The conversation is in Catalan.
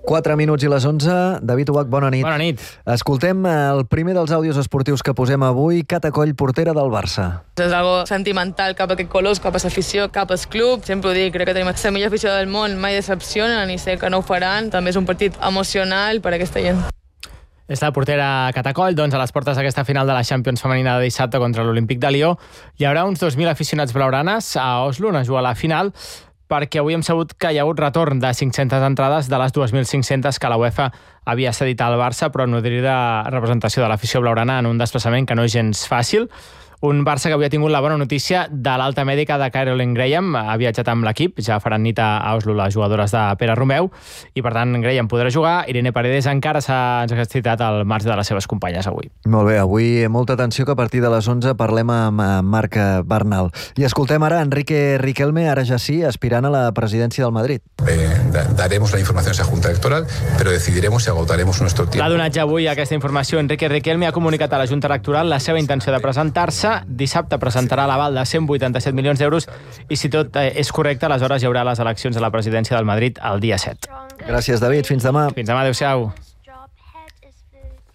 4 minuts i les 11. David Ubach, bona nit. Bona nit. Escoltem el primer dels àudios esportius que posem avui. Cata Coll, portera del Barça. És algo sentimental cap a aquest colors, cap a l'afició, cap al club. Sempre ho dic, crec que tenim la millor afició del món, mai decepcionen i sé que no ho faran. També és un partit emocional per a aquesta gent. És la portera Cata Coll, doncs a les portes d'aquesta final de la Champions femenina de dissabte contra l'Olímpic de Lió. Hi haurà uns 2.000 aficionats blaugranes a Oslo on es juga la final, perquè avui hem sabut que hi ha hagut retorn de 500 entrades de les 2.500 que la UEFA havia cedit al Barça, però nodrida representació de l'afició blaugrana en un desplaçament que no és gens fàcil. Un Barça que avui ha tingut la bona notícia de l'alta mèdica de Caroline Graham. Ha viatjat amb l'equip, ja faran nit a Oslo les jugadores de Pere Romeu, i per tant Graham podrà jugar. Irene Paredes encara s'ha exercitat al marge de les seves companyes avui. Molt bé, avui molta atenció, que a partir de les 11 parlem amb Marc Bernal. I escoltem ara Enrique Riquelme, ara ja sí, aspirant a la presidència del Madrid. Daremos la información a esa Junta Electoral, pero decidiremos si agotaremos nuestro tiempo. L'ha donat ja avui aquesta informació. Enrique Riquelme ha comunicat a la Junta Electoral la seva intenció de presentar-se. Dissabte presentarà l'aval de 187 milions d'euros i si tot és correcte, aleshores hi haurà les eleccions a la presidència del Madrid el dia 7. Gràcies, David. Fins demà. Fins demà, adéu-siau.